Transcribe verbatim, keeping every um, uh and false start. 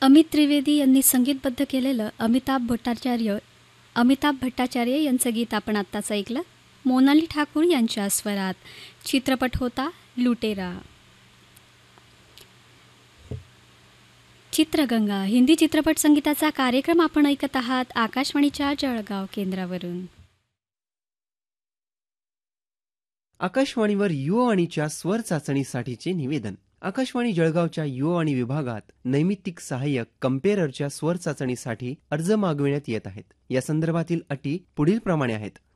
अमित त्रिवेदी यांनी संगीतबद्ध केलेलं अमिताभ भट्टाचार्य अमिताभ भट्टाचार्य यांचं गीत आपण आत्ताच ऐकलं. मोनाली ठाकूर यांच्या स्वरात. चित्रपट होता लुटेरा. चित्रगंगा हिंदी चित्रपट संगीताचा कार्यक्रम आपण ऐकत आहात आकाशवाणीच्या जळगाव केंद्रावरून. आकाशवाणीवर युवावाणीच्या स्वर चाचणीसाठीचे निवेदन. आकाशवाणी जळगावच्या युवावाणी विभागात नैमित्तिक सहाय्यक कम्पेअरच्या स्वर चाचणीसाठी अर्ज मागविण्यात येत आहेत. या संदर्भातील अटी पुढील प्रमाणे आहेत.